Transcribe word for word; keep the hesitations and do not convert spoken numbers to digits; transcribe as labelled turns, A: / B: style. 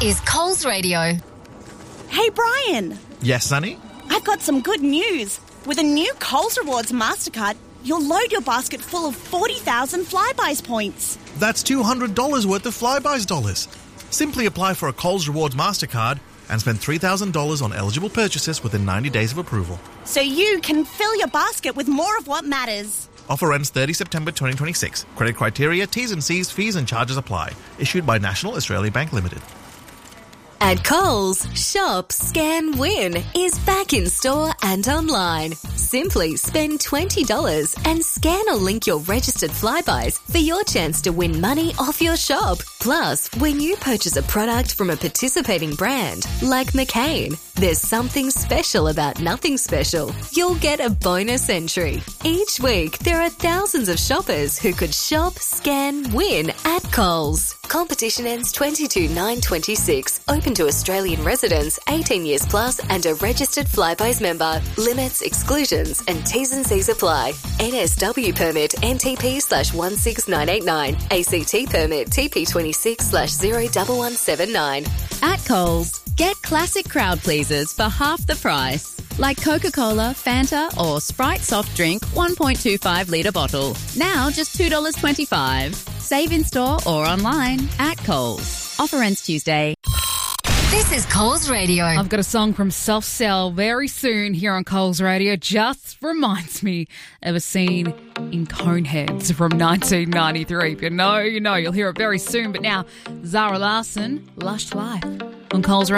A: is Coles Radio.
B: Hey, Brian.
C: Yes, Sonny?
B: I've got some good news. With a new Coles Rewards MasterCard, you'll load your basket full of forty thousand Flybuys points.
C: That's two hundred dollars worth of Flybuys dollars. Simply apply for a Coles Rewards MasterCard and spend three thousand dollars on eligible purchases within ninety days of approval.
B: So you can fill your basket with more of what matters.
C: Offer ends thirtieth September twenty twenty-six. Credit criteria, T's and C's, fees and charges apply. Issued by National Australia Bank Limited.
A: At Coles, Shop, Scan, Win is back in store and online. Simply spend twenty dollars and scan or link your registered Flybuys for your chance to win money off your shop. Plus, when you purchase a product from a participating brand like McCain, there's something special about nothing special. You'll get a bonus entry. Each week, there are thousands of shoppers who could shop, scan, win at Coles. Competition ends twenty-two nine twenty-six. Open to Australian residents, eighteen years plus and a registered Flybuys member. Limits, exclusions and T's and C's apply. N S W permit N T P slash one six nine eight nine. A C T permit T P twenty-six slash zero one one seven nine.
D: At Coles, get classic crowd pleasers for half the price. Like Coca-Cola, Fanta or Sprite soft drink one point two five litre bottle. Now just two dollars twenty-five. Save in store or online at Coles. Offer ends Tuesday.
A: This is Coles Radio.
E: I've got a song from Self Cell very soon here on Coles Radio. Just reminds me of a scene in Coneheads from nineteen ninety-three. If you know, you know. You'll hear it very soon. But now, Zara Larsson, Lush Life on Coles Radio.